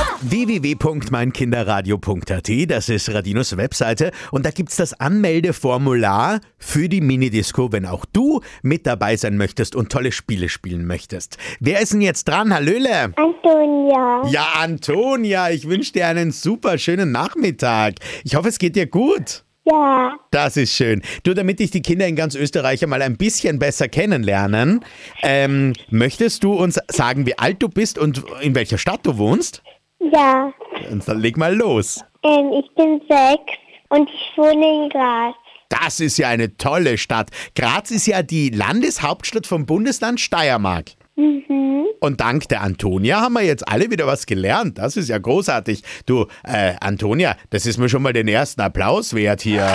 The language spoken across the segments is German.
www.meinkinderradio.at, das ist Radinos Webseite und da gibt's das Anmeldeformular für die Minidisco, wenn auch du mit dabei sein möchtest und tolle Spiele spielen möchtest. Wer ist denn jetzt dran? Hallöle! Antonia. Ja, Antonia, ich wünsche dir einen super schönen Nachmittag. Ich hoffe, es geht dir gut. Ja. Das ist schön. Du, damit dich die Kinder in ganz Österreich mal ein bisschen besser kennenlernen, möchtest du uns sagen, wie alt du bist und in welcher Stadt du wohnst? Ja. Dann leg mal los. Ich bin 6 und ich wohne in Graz. Das ist ja eine tolle Stadt. Graz ist ja die Landeshauptstadt vom Bundesland Steiermark. Mhm. Und dank der Antonia haben wir jetzt alle wieder was gelernt. Das ist ja großartig. Du, Antonia, das ist mir schon mal den ersten Applaus wert hier.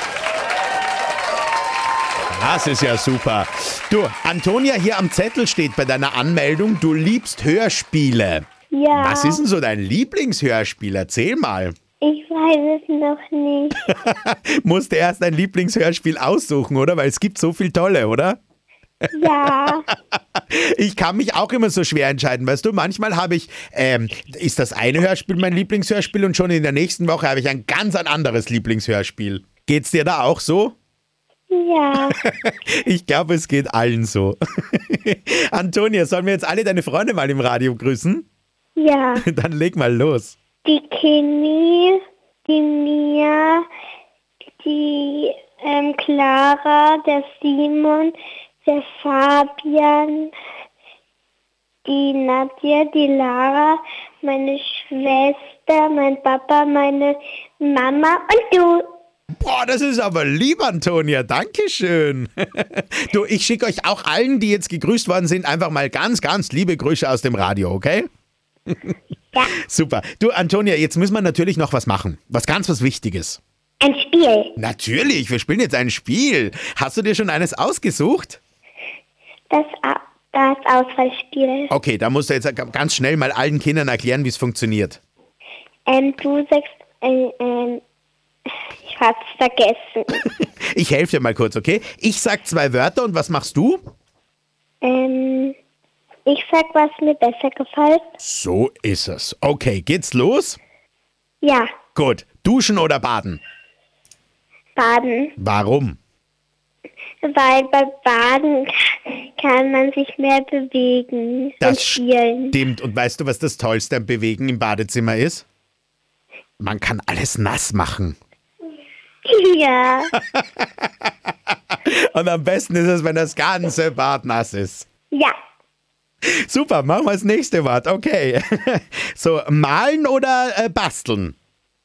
Das ist ja super. Du, Antonia, hier am Zettel steht bei deiner Anmeldung, du liebst Hörspiele. Ja. Was ist denn so dein Lieblingshörspiel? Erzähl mal. Ich weiß es noch nicht. Musst du erst dein Lieblingshörspiel aussuchen, oder? Weil es gibt so viel tolle, oder? Ja. Ich kann mich auch immer so schwer entscheiden, weißt du, manchmal habe ich, ist das eine Hörspiel mein Lieblingshörspiel und schon in der nächsten Woche habe ich ein ganz anderes Lieblingshörspiel. Geht's dir da auch so? Ja. Ich glaube, es geht allen so. Antonia, sollen wir jetzt alle deine Freunde mal im Radio grüßen? Ja. Dann leg mal los. Die Kimi, die Mia, die Clara, der Simon, der Fabian, die Nadja, die Lara, meine Schwester, mein Papa, meine Mama und du. Boah, das ist aber lieb, Antonia. Dankeschön. Du, ich schicke euch auch allen, die jetzt gegrüßt worden sind, einfach mal ganz, ganz liebe Grüße aus dem Radio, okay? Ja. Super. Du, Antonia, jetzt müssen wir natürlich noch was machen. Was Wichtiges. Ein Spiel. Natürlich, wir spielen jetzt ein Spiel. Hast du dir schon eines ausgesucht? Das Auswahlspiel. Okay, da musst du jetzt ganz schnell mal allen Kindern erklären, wie es funktioniert. Du sagst, ich hab's vergessen. Ich helfe dir mal kurz, okay? Ich sag 2 Wörter und was machst du? Ich sag, was mir besser gefällt. So ist es. Okay, geht's los? Ja, Gut. Duschen oder baden? Baden. Warum? Weil bei Baden kann man sich mehr bewegen und Das spielen. stimmt. Und weißt du, was das Tollste am Bewegen im Badezimmer ist? Man kann alles nass machen. Ja, Und am besten ist es, wenn das ganze Bad nass ist. ja, Super, machen wir das nächste Wort. Okay. So, malen oder basteln?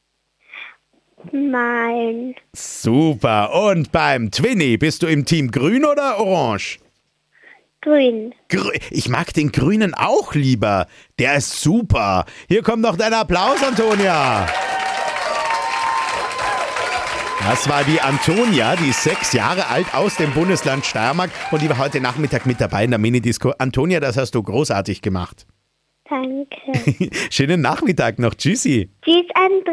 malen. Super. Und beim Twinny, bist du im Team grün oder orange? Grün. Ich mag den grünen auch lieber. Der ist super. Hier kommt noch dein Applaus, Antonia. Das war die Antonia, die ist 6 Jahre alt aus dem Bundesland Steiermark und die war heute Nachmittag mit dabei in der Minidisco. Antonia, das hast du großartig gemacht. Danke. Schönen Nachmittag noch. Tschüssi. Tschüss, André.